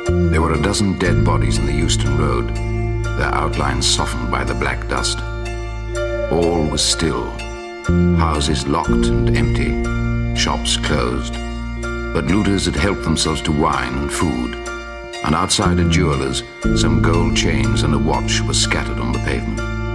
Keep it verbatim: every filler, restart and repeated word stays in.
There were a dozen dead bodies in the Euston Road, their outlines softened by the black dust. All was still. Houses locked and empty, shops closed. But looters had helped themselves to wine and food, and outside a jeweller's, some gold chains and a watch were scattered on the pavement.